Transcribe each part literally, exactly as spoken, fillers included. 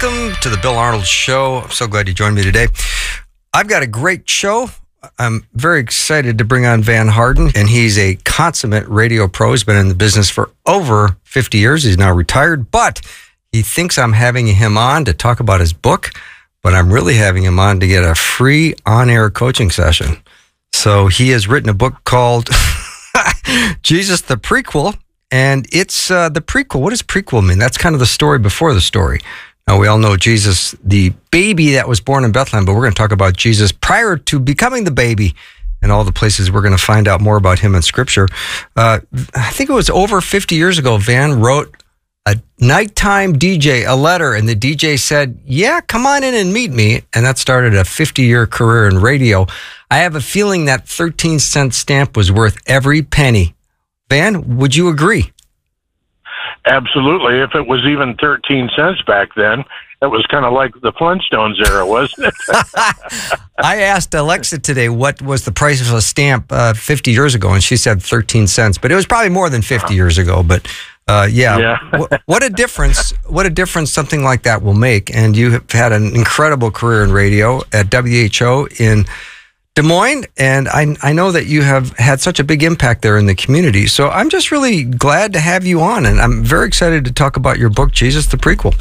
Welcome to the Bill Arnold Show. I'm so glad you joined me today. I've got a great show. I'm very excited to bring on Van Harden, and he's a consummate radio pro. He's been in the business for over fifty years. He's now retired, but he thinks I'm having him on to talk about his book, but I'm really having him on to get a free on-air coaching session. So he has written a book called Jesus the Prequel, and it's uh, the prequel. What does prequel mean? That's kind of the story before the story. Now, we all know Jesus, the baby that was born in Bethlehem, but we're going to talk about Jesus prior to becoming the baby and all the places we're going to find out more about him in Scripture. Uh, I think it was over fifty years ago, Van wrote a nighttime D J a letter, and the D J said, yeah, come on in and meet me. And that started a fifty-year career in radio. I have a feeling that thirteen cent stamp was worth every penny. Van, would you agree? Absolutely. If it was even thirteen cents back then, it was kind of like the Flintstones era, wasn't it? I asked Alexa today what was the price of a stamp uh, fifty years ago, and she said thirteen cents. But it was probably more than fifty years ago. But uh, yeah, yeah. w- what a difference! What a difference something like that will make. And you have had an incredible career in radio at W H O in Des Moines, and I, I know that you have had such a big impact there in the community. So I'm just really glad to have you on, and I'm very excited to talk about your book, Jesus the Prequel.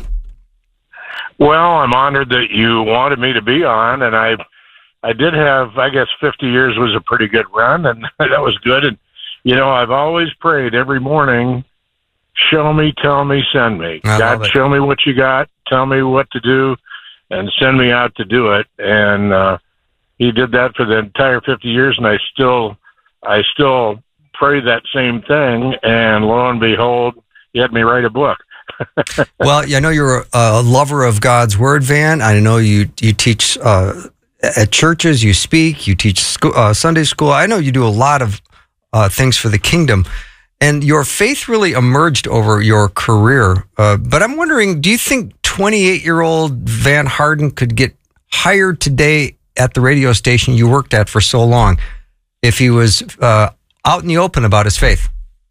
Well, I'm honored that you wanted me to be on, and I I did have, I guess fifty years was a pretty good run, and that was good. And, you know, I've always prayed every morning, show me, tell me, send me. I God, show me what you got, tell me what to do, and send me out to do it. And, uh, he did that for the entire fifty years, and I still, I still pray that same thing. And lo and behold, he had me write a book. Well, I know you're a lover of God's Word, Van. I know you you teach uh, at churches, you speak, you teach school, uh, Sunday school. I know you do a lot of uh, things for the kingdom, and your faith really emerged over your career. Uh, but I'm wondering, do you think twenty-eight-year-old Van Harden could get hired today at the radio station you worked at for so long if he was uh, out in the open about his faith?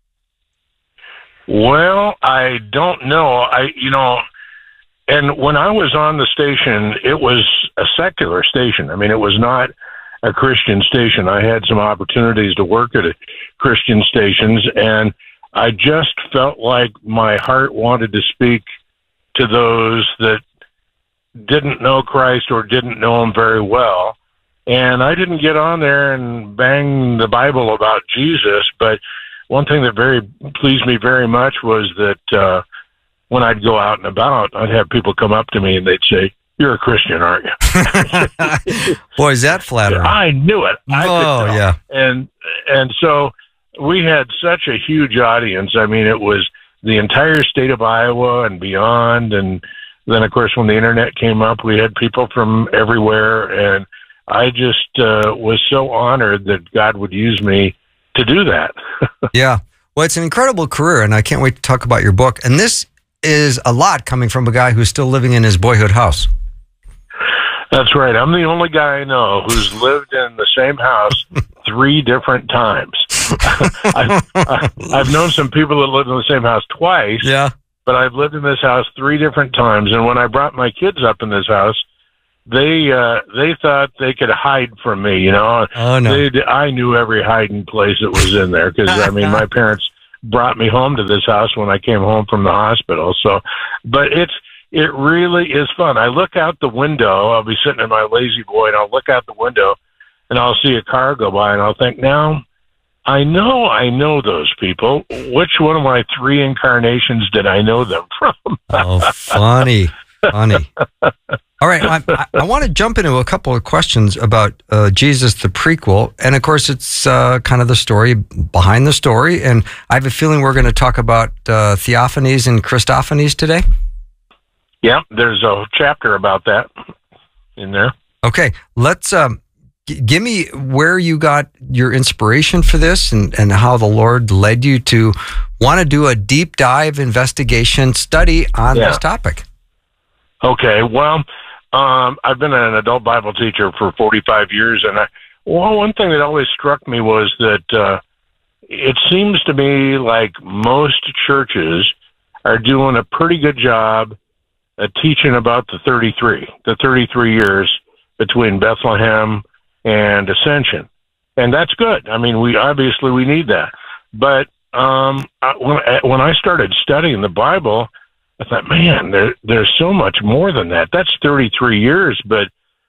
Well, I don't know. I, you know, and when I was on the station, it was a secular station. I mean, it was not a Christian station. I had some opportunities to work at Christian stations, and I just felt like my heart wanted to speak to those that didn't know Christ or didn't know him very well. And I didn't get on there and bang the Bible about Jesus, but one thing that very pleased me very much was that uh, when I'd go out and about, I'd have people come up to me and they'd say, "You're a Christian, aren't you?" Boy, is that flattering. I knew it. I oh, yeah. And, and so we had such a huge audience. I mean, it was the entire state of Iowa and beyond. And then, of course, when the internet came up, we had people from everywhere. And I just uh, was so honored that God would use me to do that. Yeah. Well, it's an incredible career, and I can't wait to talk about your book. And this is a lot coming from a guy who's still living in his boyhood house. That's right. I'm the only guy I know who's lived in the same house three different times. I've, I've known some people that lived in the same house twice. Yeah. But I've lived in this house three different times, and when I brought my kids up in this house, they uh, they thought they could hide from me. You know, oh, no. they, I knew every hiding place that was in there because I mean, my parents brought me home to this house when I came home from the hospital. So, but it's it really is fun. I look out the window. I'll be sitting in my lazy boy, and I'll look out the window, and I'll see a car go by, and I'll think, now, I know I know those people. Which one of my three incarnations did I know them from? Oh, funny, funny. All right, I, I want to jump into a couple of questions about uh, Jesus the Prequel. And, of course, it's uh, kind of the story behind the story. And I have a feeling we're going to talk about uh, theophanies and Christophanies today. Yeah, there's a chapter about that in there. Okay, let's um, g- give me where you got your inspiration for this and, and how the Lord led you to want to do a deep dive investigation study on yeah. this topic. Okay, well, um, I've been an adult Bible teacher for forty-five years, and I, well, one thing that always struck me was that uh, it seems to me like most churches are doing a pretty good job uh, teaching about the thirty-three, the thirty-three years between Bethlehem and Ascension. And that's good. I mean, we obviously we need that. But um, I, when, when I started studying the Bible, I thought, man, there, there's so much more than that. That's thirty-three years, but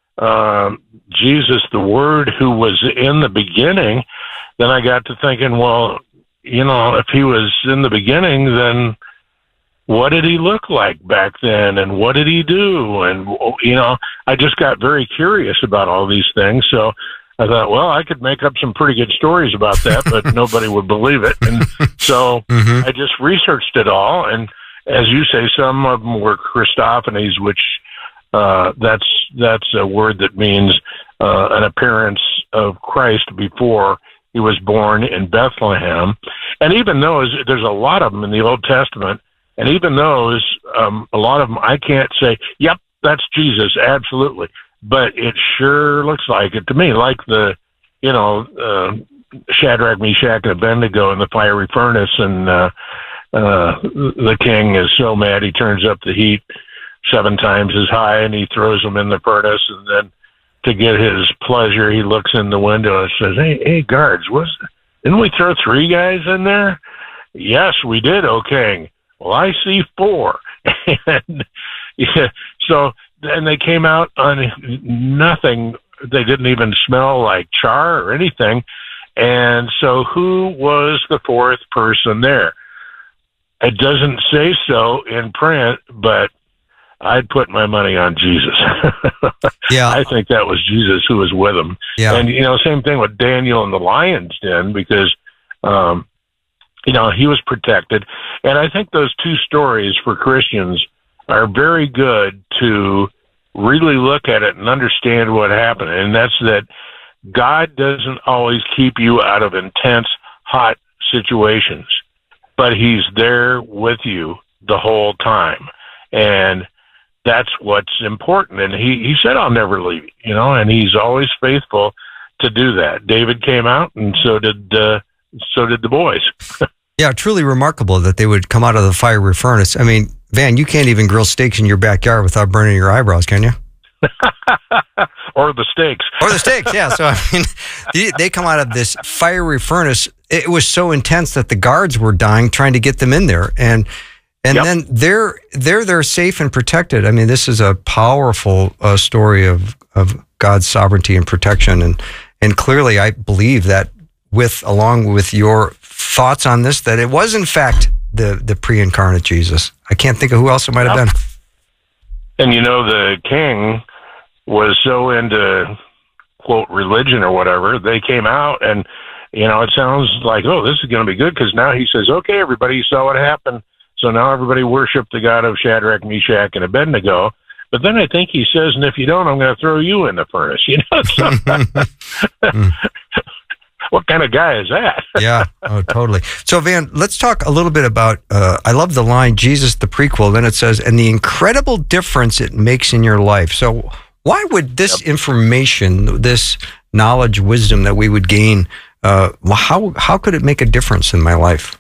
um, Jesus, the Word who was in the beginning, then I got to thinking, well, you know, if he was in the beginning, then what did he look like back then? And what did he do? And, you know, I just got very curious about all these things. So I thought, well, I could make up some pretty good stories about that, but nobody would believe it. And so mm-hmm. I just researched it all. And as you say, some of them were Christophanies, which uh, that's that's a word that means uh, an appearance of Christ before he was born in Bethlehem. And even those, there's a lot of them in the Old Testament. And even those, um, a lot of them, I can't say, yep, that's Jesus, absolutely. But it sure looks like it to me, like the, you know, uh, Shadrach, Meshach, and Abednego in the fiery furnace, and uh, uh, the king is so mad he turns up the heat seven times as high, and he throws them in the furnace, and then to get his pleasure, he looks in the window and says, hey, hey, guards, was, didn't we throw three guys in there? Yes, we did, O king. Well, I see four. and yeah, so, and they came out on nothing. They didn't even smell like char or anything. And so who was the fourth person there? It doesn't say so in print, but I'd put my money on Jesus. Yeah. I think that was Jesus who was with him. Yeah. And, you know, same thing with Daniel and the lion's den, because, um, you know, he was protected. And I think those two stories for Christians are very good to really look at it and understand what happened. And that's that God doesn't always keep you out of intense, hot situations, but he's there with you the whole time. And that's what's important. And he, he said, I'll never leave you, you know, and he's always faithful to do that. David came out, and so did, uh, so did the boys. Yeah, truly remarkable that they would come out of the fiery furnace. I mean, Van, you can't even grill steaks in your backyard without burning your eyebrows, can you? Or the steaks. Or the steaks, yeah. So, I mean, they, they come out of this fiery furnace. It was so intense that the guards were dying trying to get them in there. And and yep. then they're, they're, they're safe and protected. I mean, this is a powerful uh, story of, of God's sovereignty and protection. And, and clearly, I believe that with, along with your thoughts on this, that it was, in fact, the, the pre-incarnate Jesus. I can't think of who else it might have yep. been. And, you know, the king was so into, quote, religion or whatever, they came out and, you know, it sounds like, oh, this is going to be good, because now he says, okay, everybody, you saw what happened. So now everybody worship the God of Shadrach, Meshach, and Abednego. But then I think he says, and if you don't, I'm going to throw you in the furnace. You know, so, mm. What kind of guy is that? Yeah, oh, totally. So, Van, let's talk a little bit about, uh, I love the line, Jesus the prequel. Then it says, and the incredible difference it makes in your life. So why would this yep. information, this knowledge, wisdom that we would gain, uh, how how could it make a difference in my life?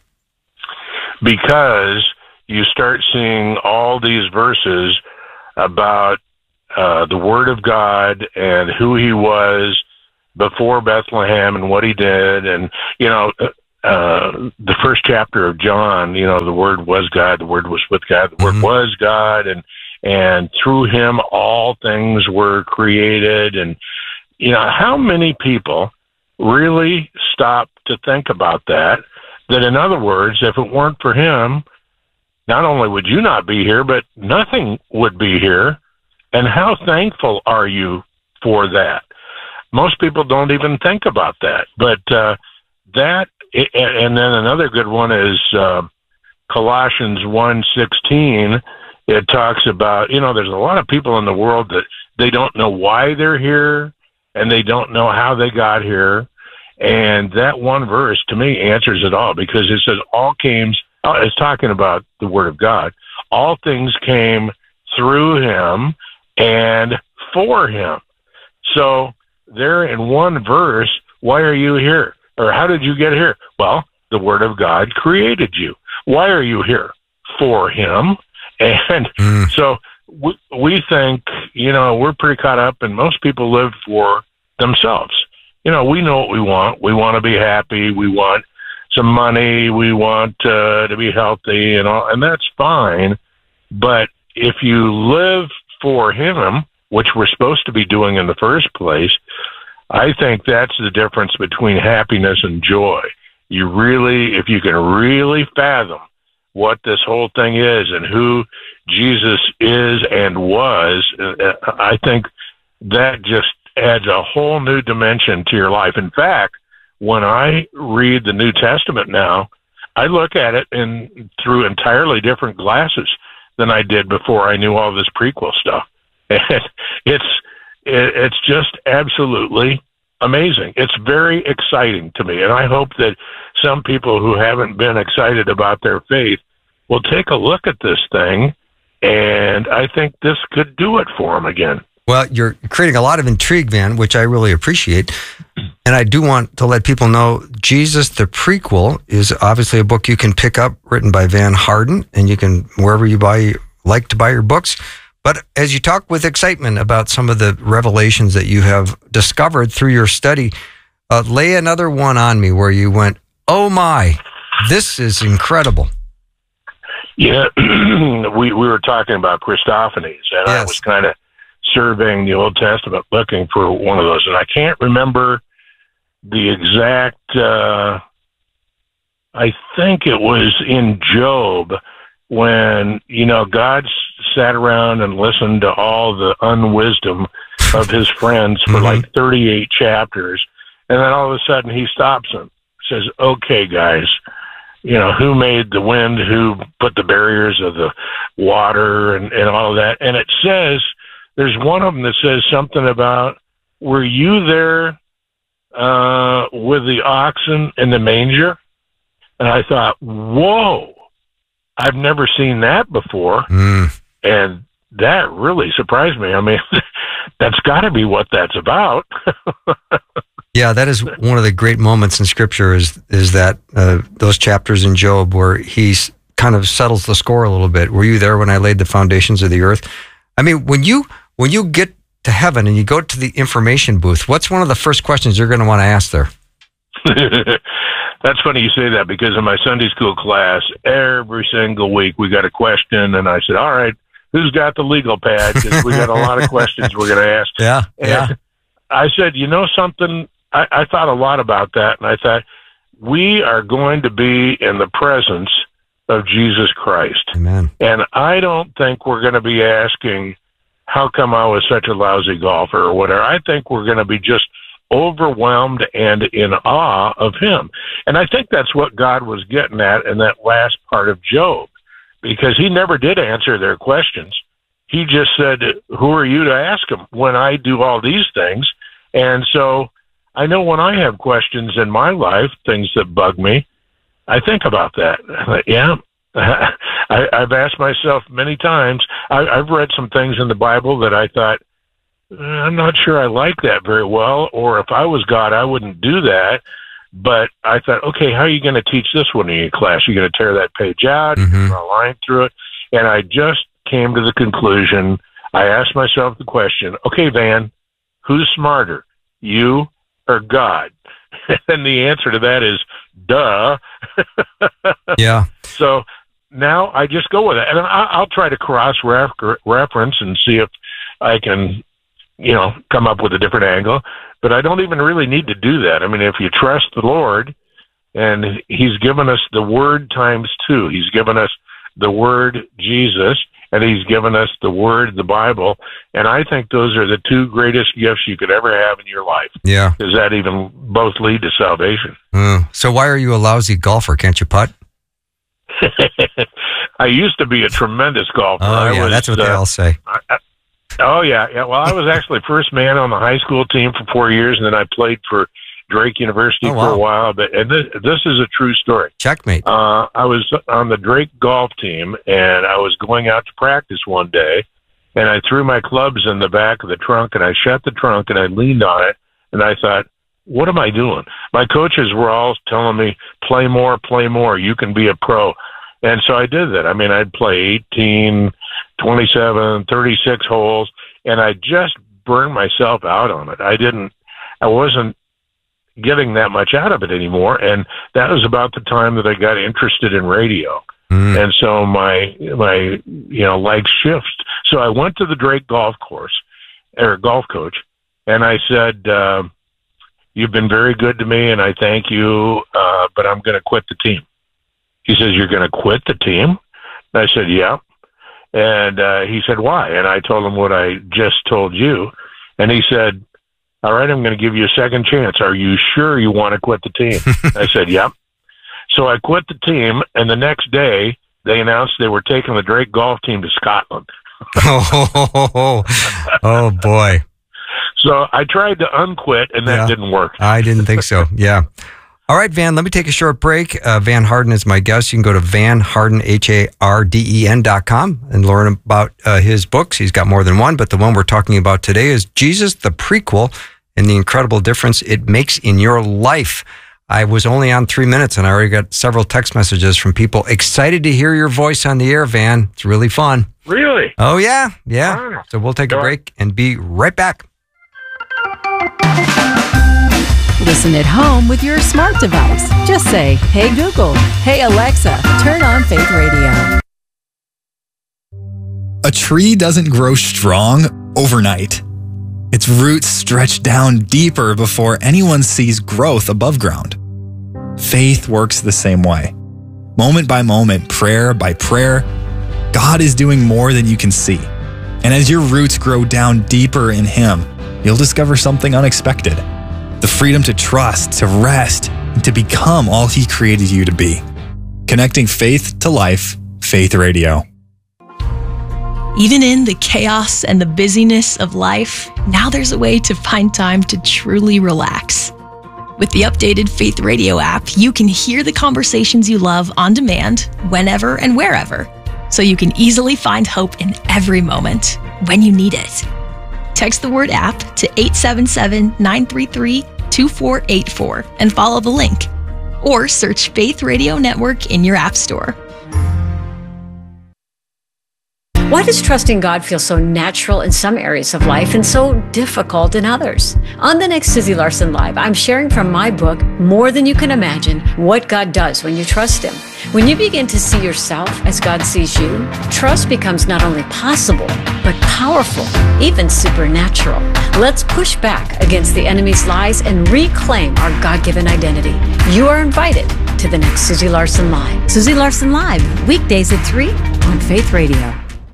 Because you start seeing all these verses about uh, the Word of God and who he was before Bethlehem and what he did. And, you know, uh, the first chapter of John, you know, the Word was God, the Word was with God, the Word mm-hmm. was God, and and through him all things were created. And, you know, how many people really stop to think about that? That, in other words, if it weren't for him, not only would you not be here, but nothing would be here. And how thankful are you for that? Most people don't even think about that. But uh, that, and then another good one is uh, Colossians one sixteen. It talks about, you know, there's a lot of people in the world that they don't know why they're here, and they don't know how they got here. And that one verse, to me, answers it all, because it says all came, oh, it's talking about the Word of God. All things came through him and for him. So there in one verse, why are you here? Or how did you get here? Well, the Word of God created you. Why are you here? For him. And mm. so we, we think, you know, we're pretty caught up, and most people live for themselves. You know, we know what we want. We want to be happy. We want some money. We want uh, to be healthy and all, and that's fine. But if you live for Him, which we're supposed to be doing in the first place, I think that's the difference between happiness and joy. You really, if you can really fathom what this whole thing is and who Jesus is and was, I think that just adds a whole new dimension to your life. In fact, when I read the New Testament now, I look at it in through entirely different glasses than I did before I knew all this prequel stuff. And it's it's just absolutely amazing. It's very exciting to me, and I hope that some people who haven't been excited about their faith will take a look at this thing, and I think this could do it for them again. Well, you're creating a lot of intrigue, Van, which I really appreciate. And I do want to let people know Jesus the Prequel is obviously a book you can pick up, written by Van Harden, and you can, wherever you buy, like to buy your books. But as you talk with excitement about some of the revelations that you have discovered through your study, uh, lay another one on me where you went, oh my, this is incredible. Yeah, we, we were talking about Christophanies, and yes. I was kind of surveying the Old Testament looking for one of those, and I can't remember the exact, uh, I think it was in Job when, you know, God sat around and listened to all the unwisdom of his friends for mm-hmm. like thirty-eight chapters, and then all of a sudden he stops them, says, okay, guys, you know, who made the wind, who put the barriers of the water and, and all of that. And it says, there's one of them that says something about, were you there uh, with the oxen in the manger? And I thought, whoa, I've never seen that before. Mm. And that really surprised me. I mean, that's got to be what that's about. Yeah, that is one of the great moments in Scripture is is that uh, those chapters in Job where he kind of settles the score a little bit. Were you there when I laid the foundations of the earth? I mean, when you when you get to heaven and you go to the information booth, what's one of the first questions you're going to want to ask there? That's funny you say that, because in my Sunday school class, every single week we got a question, and I said, all right, who's got the legal pad? Because we got a lot of questions we're going to ask. Yeah, and yeah. I said, you know something? I, I thought a lot about that, and I thought, we are going to be in the presence of Jesus Christ. Amen. And I don't think we're going to be asking, how come I was such a lousy golfer or whatever. I think we're going to be just overwhelmed and in awe of Him. And I think that's what God was getting at in that last part of Job, because He never did answer their questions. He just said, who are you to ask Him when I do all these things? And so I know when I have questions in my life, things that bug me, I think about that. Yeah, I, I've asked myself many times. I, I've read some things in the Bible that I thought, I'm not sure I like that very well, or if I was God, I wouldn't do that. But I thought, okay, how are you going to teach this one in your class? You're going to tear that page out, mm-hmm. draw a line through it. And I just came to the conclusion, I asked myself the question, okay, Van, who's smarter, you or God? And the answer to that is, duh. Yeah. So now I just go with it. And I'll try to cross-reference and see if I can, you know, come up with a different angle. But I don't even really need to do that. I mean, if you trust the Lord, and He's given us the Word times two. He's given us the Word, Jesus, and He's given us the Word, the Bible. And I think those are the two greatest gifts you could ever have in your life. Yeah. Does that even both lead to salvation? Uh, so why are you a lousy golfer? Can't you putt? I used to be a tremendous golfer. Oh, yeah, I was, that's what uh, they all say. I, I, oh, yeah, yeah. Well, I was actually first man on the high school team for four years, and then I played for Drake University oh, wow. for a while. But and this, this is a true story. Checkmate. Uh, I was on the Drake golf team, and I was going out to practice one day, and I threw my clubs in the back of the trunk, and I shut the trunk, and I leaned on it, and I thought, what am I doing? My coaches were all telling me, play more, play more. You can be a pro. And so I did that. I mean, I'd play eighteen, twenty-seven, thirty-six holes, and I just burned myself out on it. I didn't, I wasn't getting that much out of it anymore, and that was about the time that I got interested in radio. Mm. And so my, my, you know, legs shift. So I went to the Drake golf course, or golf coach, and I said, uh, you've been very good to me, and I thank you, uh, but I'm going to quit the team. He says, you're going to quit the team? And I said, yeah. And uh, he said, why? And I told him what I just told you. And he said, all right, I'm going to give you a second chance. Are you sure you want to quit the team? I said, yep. So I quit the team, and the next day they announced they were taking the Drake golf team to Scotland. oh, oh, boy. So I tried to unquit, and that yeah, didn't work. I didn't think so, yeah. All right, Van, let me take a short break. Uh, Van Harden is my guest. You can go to Van Harden, H A R D E N dot com and learn about uh, his books. He's got more than one, but the one we're talking about today is Jesus, the Prequel, and the incredible difference it makes in your life. I was only on three minutes, and I already got several text messages from people excited to hear your voice on the air, Van. It's really fun. Really? Oh, yeah, yeah. Ah, so we'll take a break and be right back. Listen at home with your smart device. Just say, hey Google, hey Alexa, turn on Faith Radio. A tree doesn't grow strong overnight. Its roots stretch down deeper before anyone sees growth above ground. Faith works the same way. Moment by moment, prayer by prayer, God is doing more than you can see. And as your roots grow down deeper in Him, you'll discover something unexpected. The freedom to trust, to rest, and to become all He created you to be. Connecting faith to life, Faith Radio. Even in the chaos and the busyness of life, now there's a way to find time to truly relax. With the updated Faith Radio app, you can hear the conversations you love on demand, whenever and wherever, so you can easily find hope in every moment when you need it. Text the word app to eight seven seven, nine three three, two four eight four and follow the link. Or search Faith Radio Network in your app store. Why does trusting God feel so natural in some areas of life and so difficult in others? On the next Susie Larson Live, I'm sharing from my book, More Than You Can Imagine, what God does when you trust Him. When you begin to see yourself as God sees you, trust becomes not only possible, but powerful, even supernatural. Let's push back against the enemy's lies and reclaim our God-given identity. You are invited to the next Susie Larson Live. Susie Larson Live, weekdays at three on Faith Radio.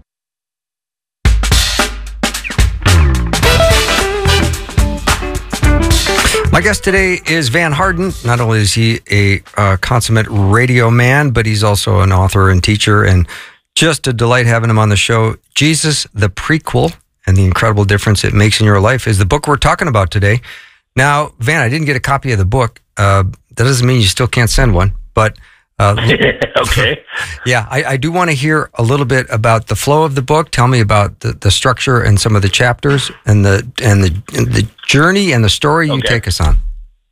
My guest today is Van Harden. Not only is he a uh, consummate radio man, but he's also an author and teacher, and just a delight having him on the show. Jesus, the Prequel, and the incredible difference it makes in your life is the book we're talking about today. Now, Van, I didn't get a copy of the book. Uh, that doesn't mean you still can't send one, but uh, okay. Yeah, I, I do want to hear a little bit about the flow of the book. Tell me about the, the structure and some of the chapters and the and the and the journey and the story you okay. take us on.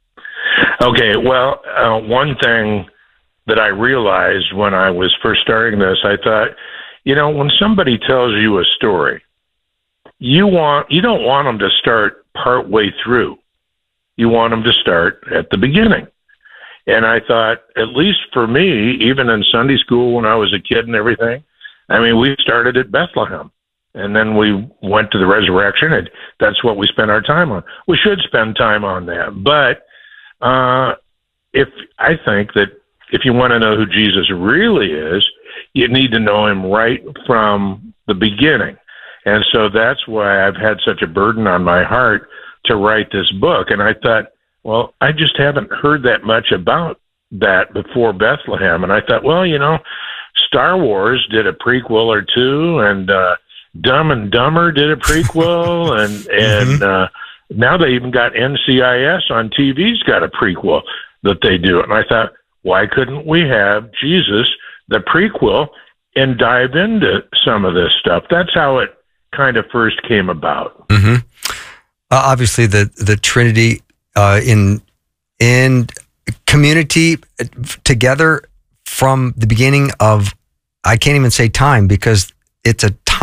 Okay, well, uh, one thing that I realized when I was first starting this, I thought, you know, when somebody tells you a story, you want you don't want them to start partway through. You want them to start at the beginning. And I thought, at least for me, even in Sunday school when I was a kid and everything, I mean, we started at Bethlehem. And then we went to the resurrection, and that's what we spent our time on. We should spend time on that. But uh, if I think that if you want to know who Jesus really is, you need to know Him right from the beginning. And so that's why I've had such a burden on my heart to write this book. And I thought, well, I just haven't heard that much about that before Bethlehem. And I thought, well, you know, Star Wars did a prequel or two, and uh, Dumb and Dumber did a prequel, and and mm-hmm. uh, now they even got N C I S on T V's got a prequel that they do. And I thought, why couldn't we have Jesus, the prequel, and dive into some of this stuff? That's how it kind of first came about. Mm-hmm. Uh, obviously, the the Trinity uh, in in community together from the beginning of, I can't even say time because it's a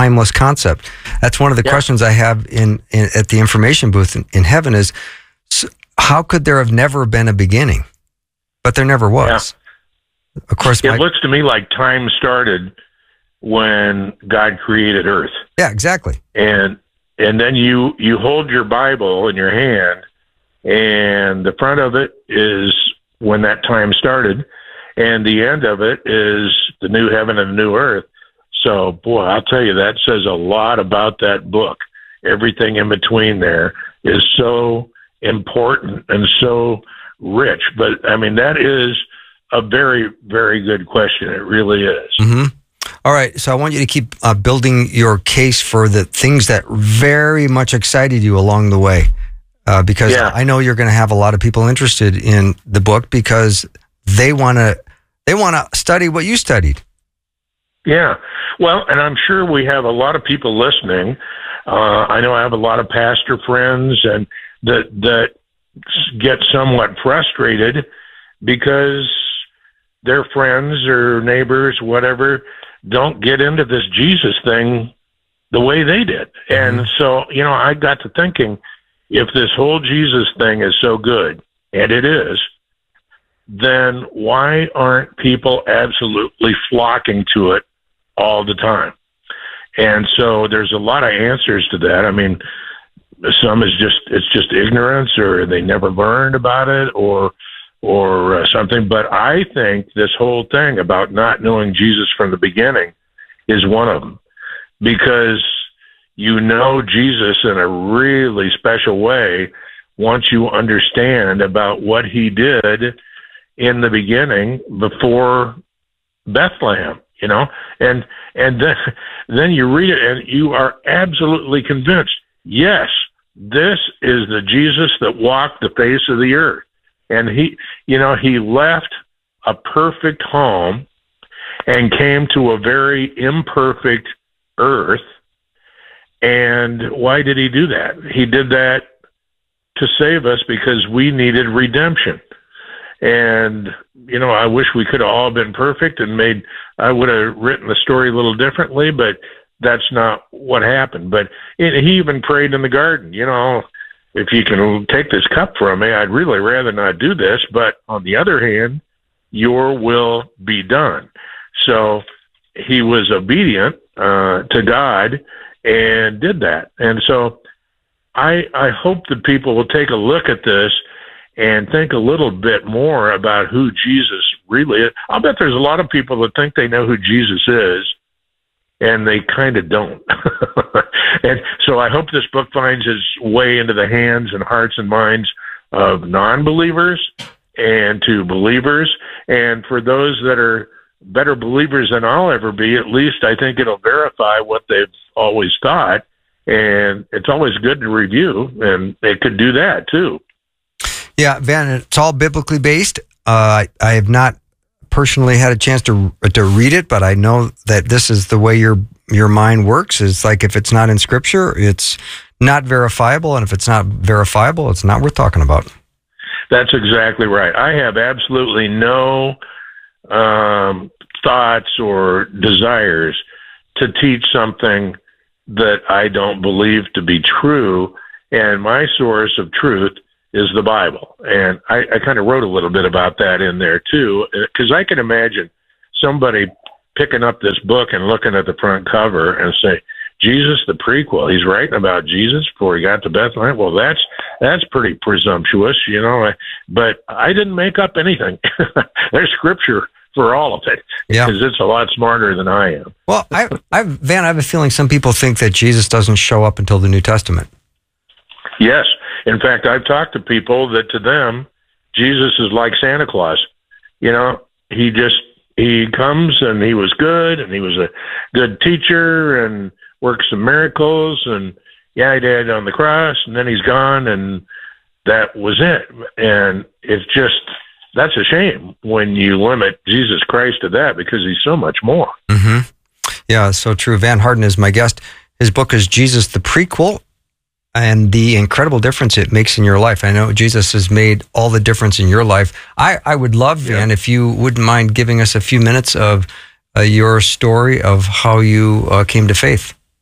timeless concept. That's one of the Yeah. questions I have in, in at the information booth in, in heaven is, so how could there have never been a beginning? But there never was. Yeah. Of course, it my, looks to me like time started when God created Earth. Yeah, exactly. And and then you you hold your Bible in your hand, and the front of it is when that time started, and the end of it is the new heaven and the new earth. So, boy, I'll tell you, that says a lot about that book. Everything in between there is so important and so rich. But, I mean, that is a very, very good question. It really is. Mm-hmm. All right, so I want you to keep uh, building your case for the things that very much excited you along the way, uh, because Yeah. I know you're going to have a lot of people interested in the book because they want to they want to study what you studied. Yeah. Well, and I'm sure we have a lot of people listening. Uh, I know I have a lot of pastor friends and that that get somewhat frustrated because their friends or neighbors, whatever, don't get into this Jesus thing the way they did. Mm-hmm. And so, you know, I got to thinking, if this whole Jesus thing is so good, and it is, then why aren't people absolutely flocking to it all the time? And so there's a lot of answers to that. I mean, some is just, it's just ignorance, or they never learned about it, or or uh, something. But I think this whole thing about not knowing Jesus from the beginning is one of them, because you know Jesus in a really special way once you understand about what he did in the beginning before Bethlehem, you know, and and then then you read it and you are absolutely convinced, yes, this is the Jesus that walked the face of the earth. And he, you know, he left a perfect home and came to a very imperfect earth. And why did he do that? He did that to save us because we needed redemption. And, you know, I wish we could have all been perfect and made, I would have written the story a little differently, but that's not what happened. But it, he even prayed in the garden, you know, if you can take this cup from me, I'd really rather not do this. But on the other hand, your will be done. So he was obedient uh, to God and did that. And so I, I hope that people will take a look at this and think a little bit more about who Jesus really is. I'll bet there's a lot of people that think they know who Jesus is, and they kind of don't. And so I hope this book finds its way into the hands and hearts and minds of non-believers and to believers. And for those that are better believers than I'll ever be, at least I think it'll verify what they've always thought. And it's always good to review, and it could do that too. Yeah, Van, it's all biblically based. Uh, I, I have not personally had a chance to to read it, but I know that this is the way your your mind works. It's like if it's not in Scripture, it's not verifiable, and if it's not verifiable, it's not worth talking about. That's exactly right. I have absolutely no um, thoughts or desires to teach something that I don't believe to be true, and my source of truth is the Bible. And I, I kind of wrote a little bit about that in there too, because I can imagine somebody picking up this book and looking at the front cover and say, Jesus, the prequel, he's writing about Jesus before he got to Bethlehem. Well, that's that's pretty presumptuous, you know, but I didn't make up anything. There's scripture for all of it, yeah, because it's a lot smarter than I am. Well, I, I, Van, I have a feeling some people think that Jesus doesn't show up until the New Testament. Yes. In fact, I've talked to people that to them, Jesus is like Santa Claus. You know, he just, he comes and he was good and he was a good teacher and worked some miracles, and yeah, he died on the cross, and then he's gone, and that was it. And it's just, that's a shame when you limit Jesus Christ to that, because he's so much more. Mm-hmm. Yeah, so true. Van Harden is my guest. His book is Jesus the Prequel, and the incredible difference it makes in your life. I know Jesus has made all the difference in your life. I, I would love, Van, yeah. if you wouldn't mind giving us a few minutes of uh, your story of how you uh, came to faith.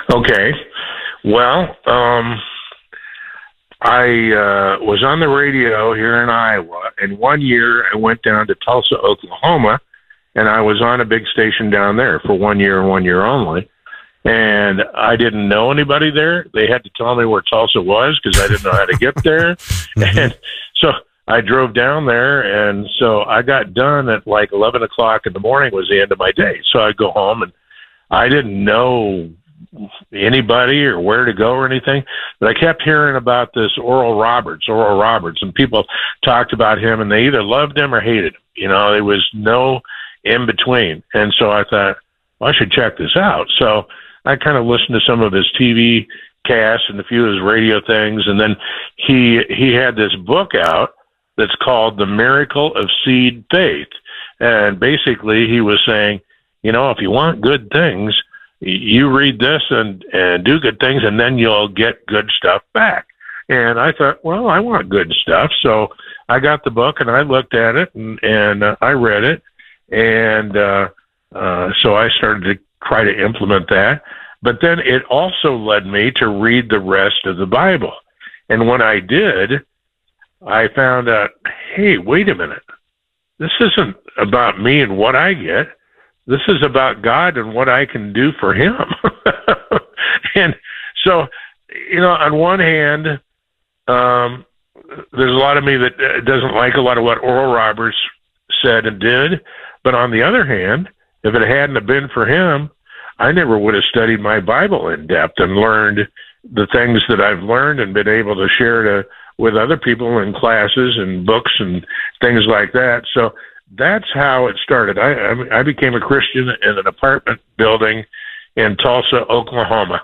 Okay. Well, um, I uh, was on the radio here in Iowa, and one year I went down to Tulsa, Oklahoma, and I was on a big station down there for one year and one year only. And I didn't know anybody there. They had to tell me where Tulsa was because I didn't know how to get there. Mm-hmm. And so I drove down there, and so I got done at like eleven o'clock in the morning was the end of my day. So I'd go home, and I didn't know anybody or where to go or anything, but I kept hearing about this Oral Roberts, Oral Roberts, and people talked about him, and they either loved him or hated him. You know, there was no in between. And so I thought, well, I should check this out. So I kind of listened to some of his T V casts and a few of his radio things, and then he he had this book out that's called The Miracle of Seed Faith. And basically he was saying, you know, if you want good things, you read this and, and do good things, and then you'll get good stuff back. And I thought, well, I want good stuff. So I got the book, and I looked at it, and, and uh, I read it. And uh, uh, so I started to try to implement that. But then it also led me to read the rest of the Bible. And when I did, I found out, hey, wait a minute. This isn't about me and what I get. This is about God and what I can do for him. And so, you know, on one hand, um, there's a lot of me that doesn't like a lot of what Oral Roberts said and did. But on the other hand, if it hadn't have been for him, I never would have studied my Bible in depth and learned the things that I've learned and been able to share to with other people in classes and books and things like that. So that's how it started. I, I became a Christian in an apartment building in Tulsa, Oklahoma.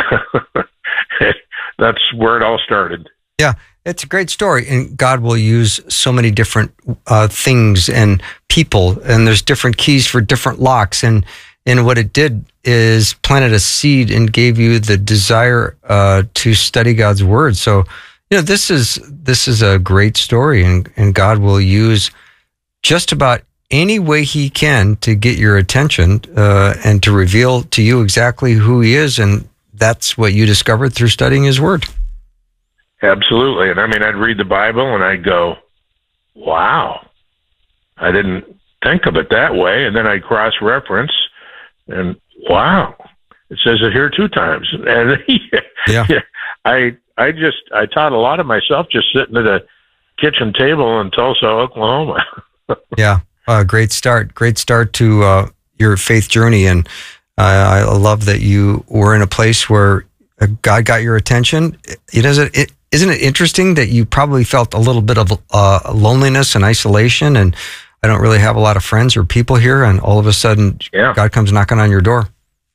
That's where it all started. Yeah, it's a great story. And God will use so many different uh, things and people, and there's different keys for different locks. And, and what it did is planted a seed and gave you the desire uh, to study God's word. So, you know, this is this is a great story, and, and God will use just about any way he can to get your attention uh, and to reveal to you exactly who he is. And that's what you discovered through studying his word. Absolutely. And I mean, I'd read the Bible and I'd go, wow, I didn't think of it that way. And then I'd cross-reference and wow, it says it here two times. And yeah, yeah I, I just, I taught a lot of myself just sitting at a kitchen table in Tulsa, Oklahoma. Yeah. Uh, great start. Great start to uh, your faith journey. And uh, I love that you were in a place where God got your attention. It doesn't, it, isn't it interesting that you probably felt a little bit of uh, loneliness and isolation, and I don't really have a lot of friends or people here, and all of a sudden yeah. God comes knocking on your door.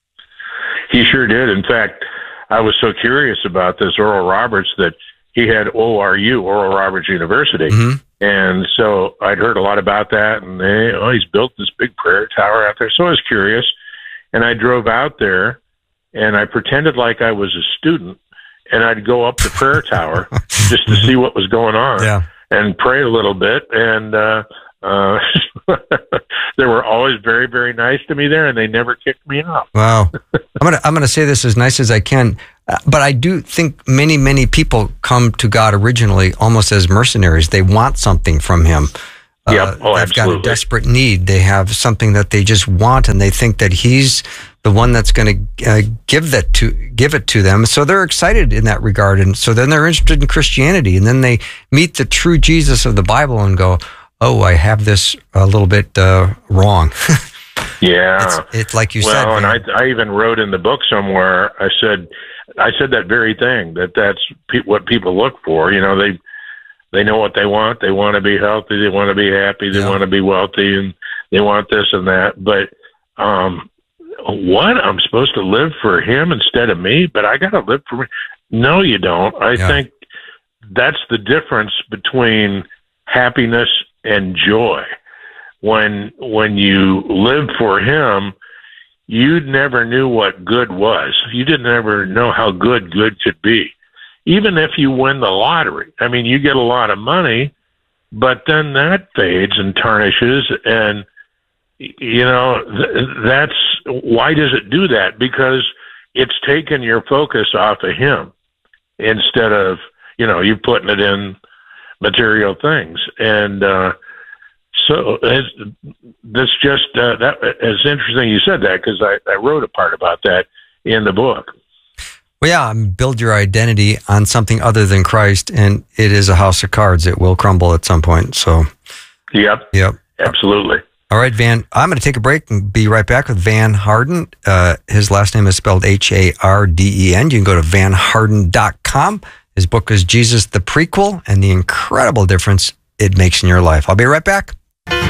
He sure did. In fact, I was so curious about this Oral Roberts that he had O R U, Oral Roberts University. Mm-hmm. And so I'd heard a lot about that, and they, oh, he's built this big prayer tower out there. So I was curious, and I drove out there, and I pretended like I was a student, and I'd go up the prayer tower just to see what was going on yeah. and pray a little bit. And uh, uh, they were always very, very nice to me there, and they never kicked me out. Wow. I'm gonna I'm gonna say this as nice as I can, uh, but I do think many, many people come to God originally almost as mercenaries. They want something from him. Uh, yep. Oh, they've absolutely. got a desperate need. They have something that they just want, and they think that he's the one that's going to uh, give that to give it to them. So they're excited in that regard, and so then they're interested in Christianity, and then they meet the true Jesus of the Bible and go, "Oh, I have this a little bit uh, wrong." Yeah, it's, it's like you well, said. Well, and I, I even wrote in the book somewhere. I said, I said that very thing. That that's pe- what people look for. You know, they they know what they want. They want to be healthy. They want to be happy. They yeah. want to be wealthy, and they want this and that. But um, what? I'm supposed to live for him instead of me? But I got to live for me. No, you don't. I yeah. think that's the difference between happiness and joy. When when you live for him, you never knew what good was. You didn't ever know how good good could be. Even if you win the lottery, I mean, you get a lot of money, but then that fades and tarnishes, and you know th- that's why does it do that? Because it's taken your focus off of him instead of, you know, you putting it in material things. And uh, so it's, this just, uh, that it's interesting you said that, because I, I wrote a part about that in the book. Well, yeah, build your identity on something other than Christ, and it is a house of cards. It will crumble at some point. So, yep, yep, absolutely. All right, Van, I'm going to take a break and be right back with Van Harden. Uh, his last name is spelled H A R D E N. You can go to van harden dot com. His book is Jesus the Prequel and the Incredible Difference It Makes in Your Life. I'll be right back.